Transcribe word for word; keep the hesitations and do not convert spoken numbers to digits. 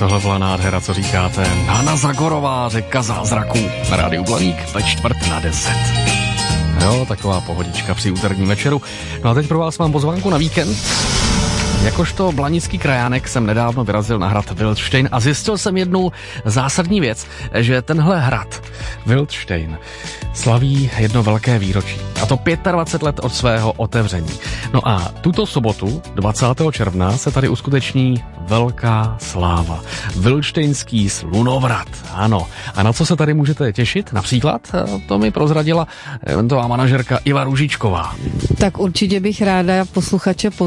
tohle byla nádhera, co říkáte. Hana Zagorová, Řeka zázraků. Na rádiu Blaník ve čtvrt na deset. Jo, taková pohodička při úterním večeru. No a teď pro vás mám pozvánku na víkend. Jakožto blanický krajánek jsem nedávno vyrazil na hrad Wildštejn a zjistil jsem jednu zásadní věc, že tenhle hrad Wildštejn slaví jedno velké výročí. A to dvacet pět let od svého otevření. No a tuto sobotu, dvacátého června, se tady uskuteční velká sláva. Wildštejnský slunovrat. Ano. A na co se tady můžete těšit? Například, to mi prozradila eventová manažerka Iva Růžičková. Tak určitě bych ráda posluchače